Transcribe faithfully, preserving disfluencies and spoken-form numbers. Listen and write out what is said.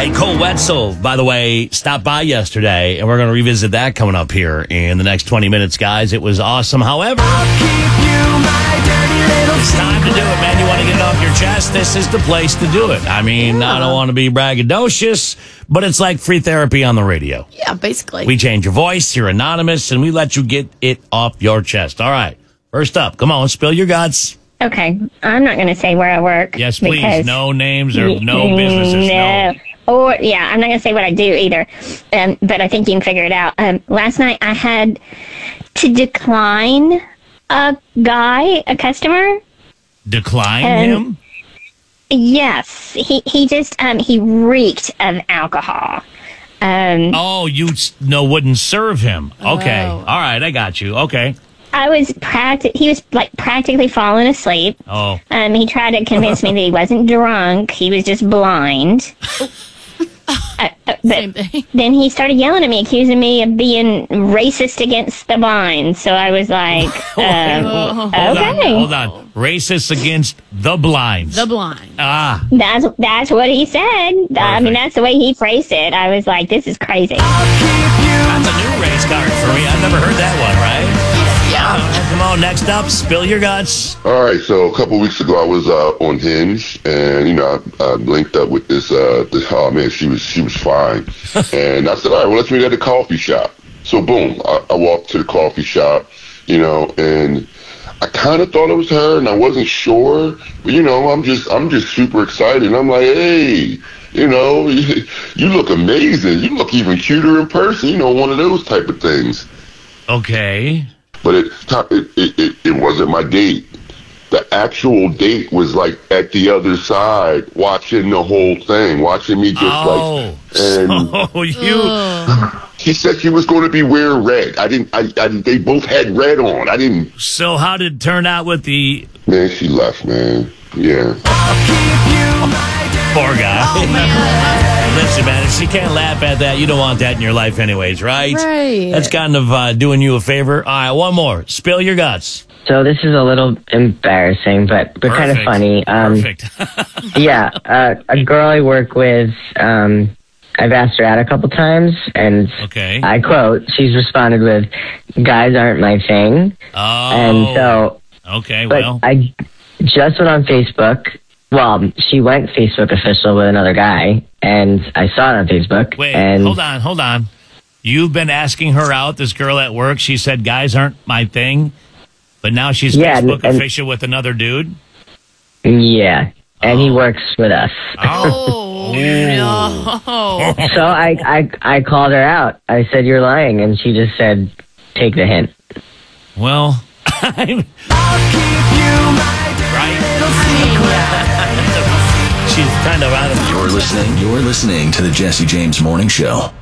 Hey, Cole Wetzel, by the way, stopped by yesterday, and we're going to revisit that coming up here in the next twenty minutes, guys. It was awesome. However, it's time to do it, man. You want to get it off your chest? This is the place to do it. I mean, yeah. I don't want to be braggadocious, but it's like free therapy on the radio. Yeah, basically. We change your voice, you're anonymous, and we let you get it off your chest. All right, first up, come on, spill your guts. Okay, I'm not going to say where I work. Yes, please. No names or no businesses. No. no. Or, yeah, I'm not going to say what I do either, um, but I think you can figure it out. Um, last night I had to decline a guy, a customer. Decline um, him? Yes. He, he just, um, he reeked of alcohol. Um, oh, you no wouldn't serve him. Okay. Oh. All right, I got you. Okay. I was practi- he was like practically falling asleep. Oh. Um, he tried to convince me that he wasn't drunk. He was just blind. Uh, uh, Same but thing. then he started yelling at me, accusing me of being racist against the blind. So I was like, um, hold okay. On, hold on. Racist against the blind. The blind. Ah. That's that's what he said. Perfect. I mean, that's the way he phrased it. I was like, this is crazy. That's a new race card for me. I've never heard that one, right? Yeah. Uh, come on, next up, spill your guts. All right, so a couple weeks ago, I was uh, on Hinge, and you know, I, I linked up with this. Uh, this oh man, she was she was fine, and I said, all right, well, let's meet at a coffee shop. So boom, I, I walked to the coffee shop, you know, and I kind of thought it was her, and I wasn't sure, but you know, I'm just I'm just super excited. And I'm like, hey, you know, you, you look amazing. You look even cuter in person. You know, one of those type of things. Okay. But it, it it it wasn't my date. The actual date was like at the other side, watching the whole thing, watching me just oh, like. And so you. Ugh. She said she was going to be wearing red. I didn't. I, I. They both had red on. I didn't. So how did it turn out with the? Man, she left, man. Yeah. Poor guy. Oh, man. Listen, man, if she can't laugh at that, you don't want that in your life anyways, right? Right. That's kind of uh, doing you a favor. All right, one more. Spill your guts. So this is a little embarrassing, but but kind of Perfect. funny. Um, Perfect. yeah, uh, a girl I work with, um, I've asked her out a couple times, and Okay. I quote, she's responded with, "Guys aren't my thing." Oh. And so, Okay, but well. I just went on Facebook. Well, she went Facebook official with another guy, and I saw it on Facebook. Wait, and hold on, hold on. You've been asking her out, this girl at work. She said, guys aren't my thing. But now she's Yeah, and- Facebook and- official with another dude? Yeah, and he Oh. works with us. Oh. Oh, no. So I, I I called her out. I said, "You're lying," and she just said, "Take the hint." Well, I'm... Right? She's kind of out of... You're listening. You're listening to the Jesse James Morning Show.